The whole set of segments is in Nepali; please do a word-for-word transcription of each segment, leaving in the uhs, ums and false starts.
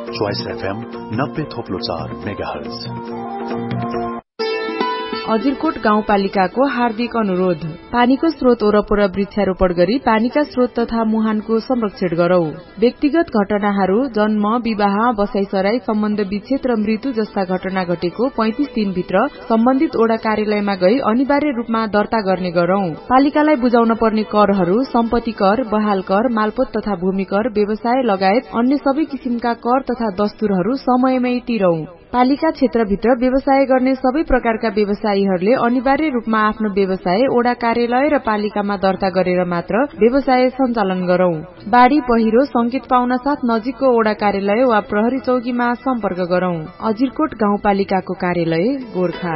चोइस एफएम नब्बे थोप्लो चार मेगाहर्ज। अजिरकोट गाउँपालिकाको हार्दिक अनुरोध। पानीको स्रोत वरपर वृक्षारोपण गरी पानीका स्रोत तथा मुहानको संरक्षण गरौं। व्यक्तिगत घटनाहरू जन्म, विवाह, बसाइसराई, सम्बन्ध विच्छेद र मृत्यु जस्ता घटना घटेको पैंतीस दिनभित्र सम्बन्धित ओडा कार्यालयमा गई अनिवार्य रूपमा दर्ता गर्ने गरौं। पालिकालाई बुझाउन पर्ने करहरू सम्पत्ति कर, बहाल कर, मालपोत तथा भूमि कर, व्यवसाय लगायत अन्य सबै किसिमका कर तथा दस्तुरहरू समयमै तिरौं। पालिका क्षेत्रभित्र व्यवसाय गर्ने सबै प्रकारका व्यवसायीहरूले अनिवार्य रूपमा आफ्नो व्यवसाय ओडा कार्यालय र पालिकामा दर्ता गरेर मात्र व्यवसाय सञ्चालन गरौं। बाढ़ी पहिरो संकेत पाउन साथ नजिकको ओडा कार्यालय वा प्रहरी चौकीमा सम्पर्क गरौं। अजिरकोट गाउँपालिकाको कार्यालय गोर्खा।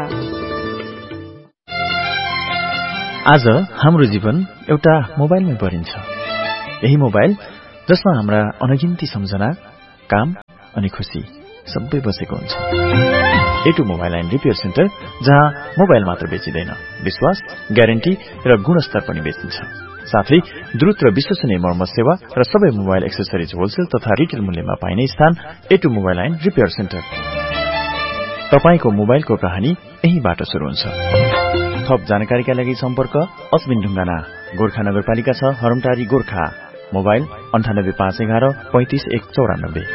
आज हाम्रो जीवन एउटा मोबाइलमै परिन्छ। यही मोबाइल जसमा हाम्रा अनगिन्ती सम्झना, काम अनि खुशी सबै बसेको हुन्छ। एटु मोबाइल एन्ड रिपेयर सेन्टर, जहाँ मोबाइल मात्र बेचिँदैन, विश्वास, ग्यारेन्टी र गुणस्तर पनि बेचिन्छ। साथै द्रुत र विश्वसनीय मर्मत सेवा र सबै मोबाइल एक्सेसरिज होलसेल तथा रिटेल मूल्यमा पाइने स्थान एटु मोबाइल एन्ड रिपेयर सेन्टर। तपाईको मोबाइलको कहानी यहीबाट सुरु हुन्छ। थप जानकारीका लागि सम्पर्क अश्विन ढुङ्गाना, गोर्खा नगरपालिका छ, हरमटारी, गोर्खा। मोबाइल अन्ठानब्बे पाँच एघार पैंतिस एक चौरानब्बे।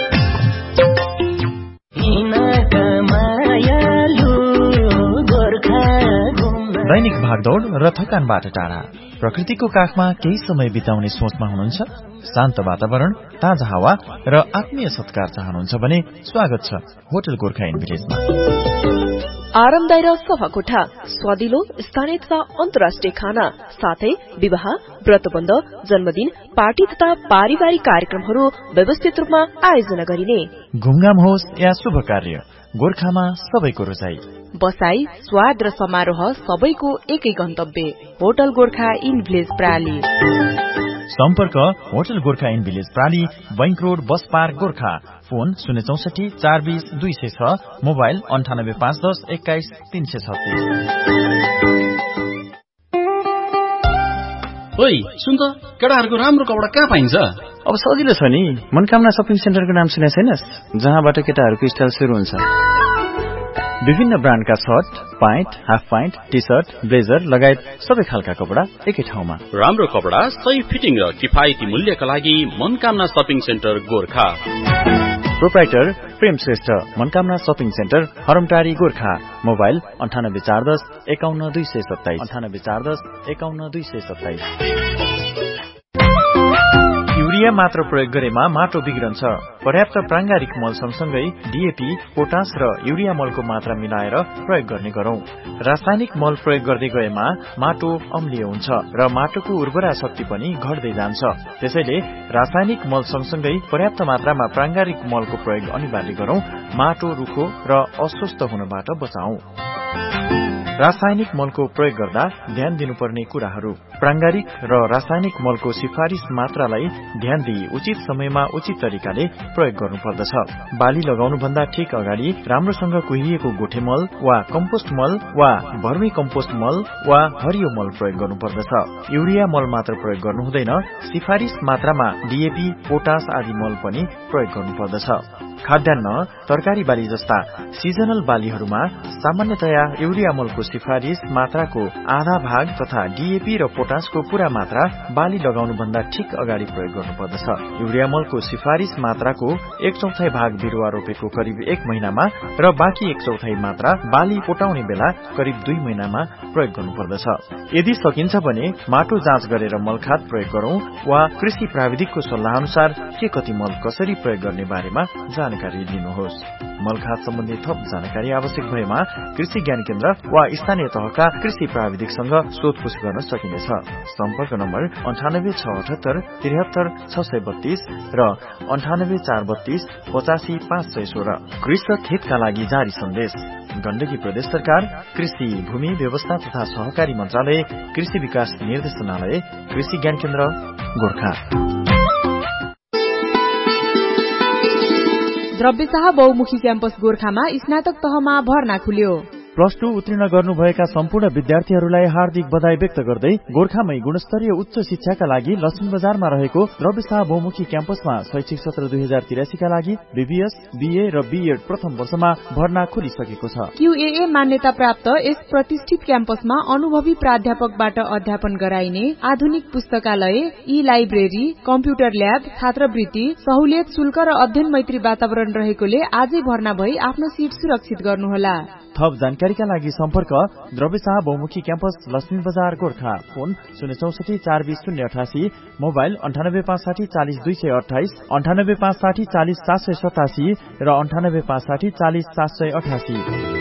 दैनिक भागदौड़ र थकानबाट टाढा प्रकृतिको काखमा केही समय बिताउने सोचमा हुनुहुन्छ? शान्त वातावरण, ताजा हावा र आत्मीय सत्कार चाहनुहुन्छ भने स्वागत छ होटल गोर्खा इन भिलेजमा। आरामदायी र सफा कोठा, स्वादिलो स्थानीय तथा अन्तर्राष्ट्रिय खाना, साथै विवाह, व्रतबन्ध, जन्मदिन, पार्टी तथा पारिवारिक कार्यक्रमहरू व्यवस्थित रूपमा आयोजना गरिने। घुमघाम होस् या शुभ कार्य, गोर्खामा सबैको रोजाई। बसाई, स्वाद र समारोह सबैको एकै गन्तव्य, होटल गोर्खा इन भिलेज प्राली। सम्पर्क hotel Gorkha in village प्राली, bank road, bus park, Gorkha. Phone शून्य चौसठी चार बीस दुई सय छ, मोबाइल अन्ठानब्बे पाँच दस एक्काइस तीन सय छत्तीस। ओइ सुन त, केटाहरूको राम्रो कपडा कहाँ पाइन्छ? अब सजिलो छ नि, मनकामना शपिङ सेन्टरको नाम सुने छैनस्? जहाँबाट केटाहरूको स्टाइल सुरु हुन्छ। विभिन्न ब्रान्डका short, pant, half pant, T short, blazer लगायत सबै खालका कपडा एकै ठाउँमा। राम्रो कपडा, सही फिटिङ र किफायती मूल्यका लागि Manakamana shopping centre Gorkha. Proprietor प्रेम Shrestha, Manakamana shopping centre, हरमटारी, Gorkha. Mobile अन्ठानब्बे चार दस एकाउन्न दुई सय सत्ताइस अन्ठानब्बे चार दस एकाउन्न दुई सय सत्ताइस। युरिया मात्र प्रयोग गरेमा माटो बिग्रन्छ। पर्याप्त प्राङ्गारिक मल सँगसँगै डीएपी, पोटास र युरिया मलको मात्रा मिलाएर प्रयोग गर्ने गरौं। रासायनिक मल प्रयोग गर्दै गएमा माटो अम्लीय हुन्छ र माटोको उर्वरा शक्ति पनि घट्दै जान्छ। त्यसैले रासायनिक मल सँगसँगै पर्याप्त मात्रामा प्राङ्गारिक मलको प्रयोग अनिवार्य गरौं। माटो रुखो र अस्वस्थ हुनबाट बचाऊ। रासायनिक मलको प्रयोग गर्दा ध्यान दिनुपर्ने कुराहरू। प्राङ्गारिक र रासायनिक मलको सिफारिस मात्रालाई ध्यान दिई उचित समयमा उचित तरिकाले प्रयोग गर्नुपर्दछ। बाली लगाउनुभन्दा ठिक अगाडि राम्रोसँग कुहिएको गोठे मल वा कम्पोस्ट मल वा भर्मी कम्पोस्ट मल वा हरियो मल प्रयोग गर्नुपर्दछ। युरिया मल मात्र प्रयोग गर्नु हुँदैन, सिफारिस मात्रामा डीएपी, पोटास आदि मल पनि प्रयोग गर्नुपर्दछ। खाद्यान्न, तरकारी बाली जस्ता सिजनल बालीहरूमा सामान्यतया युरिया मलको सिफारिस मात्राको आधा भाग तथा डीएपी र पोटासको पूरा मात्रा बाली लगाउनुभन्दा ठिक अगाडि प्रयोग गर्नुपर्दछ। युरिया मलको सिफारिस मात्राको एक चौथाई भाग बिरुवा रोपेको करिब एक महिनामा र बाँकी एक चौथाई मात्रा बाली पोटाउने बेला करिब दुई महिनामा प्रयोग गर्नुपर्दछ। यदि सकिन्छ भने माटो जाँच गरेर मलखाद प्रयोग गरौं वा कृषि प्राविधिकको सल्लाह अनुसार के कति मल कसरी प्रयोग गर्ने बारेमा जानकारी लिनुहोस्। मलखाद सम्बन्धी थप जानकारी आवश्यक भएमा कृषि ज्ञान केन्द्र वा स्थानीय तहका कृषि प्राविधिकसँग सोधपुछ गर्न सकिनेछ। सम्पर्क नम्बर अन्ठानब्बे छ अठहत्तर त्रिहत्तर छ सय बत्तीस र अन्ठानब्बे चार बत्तीस पचासी पाँच सय सोह्र। कृषक हितका लागि जारी सन्देश। गण्डकी प्रदेश सरकार, कृषि भूमि व्यवस्था तथा सहकारी मन्त्रालय, कृषि विकास निर्देशनालय, कृषि ज्ञान केन्द्र, गोर्खा। द्रव्यशाह बहुमुखी क्याम्पस गोर्खामा स्नातक तहमा भर्ना खुल्यो। प्लस टू उत्तीर्ण गर्नुभएका सम्पूर्ण विद्यार्थीहरूलाई हार्दिक बधाई व्यक्त गर्दै गोर्खामै गुणस्तरीय उच्च शिक्षाका लागि लक्ष्मी बजारमा रहेको द्रव्यशाह बहुमुखी क्याम्पसमा शैक्षिक सत्र दुई हजार तिरासी का लागि बीबीएस, बीए र बीएड प्रथम वर्षमा भर्ना खुलिसकेको छ। क्यूएए मान्यता प्राप्त यस प्रतिष्ठित क्याम्पसमा अनुभवी प्राध्यापकबाट अध्यापन गराइने आधुनिक पुस्तकालय, ई लाइब्रेरी, कम्प्युटर ल्याब, छात्रवृत्ति, सहुलियत शुल्क र अध्ययन मैत्री वातावरण रहेकोले आजै भर्ना भई आफ्नो सीट सुरक्षित गर्नुहोला। थप जानकारीका लागि सम्पर्क द्रव्यशाह बहुमुखी क्याम्पस लक्ष्मी बजार गोर्खा। फोन शून्य चौसठी चार बीस शून्य अठासी, मोबाइल अन्ठानब्बे पाँच साठी चालिस दुई सय अठाइस, अन्ठानब्बे पाँच साठी चालिस सात सय सतासी र अन्ठानब्बे पाँच साठी चालिस सात सय अठासी।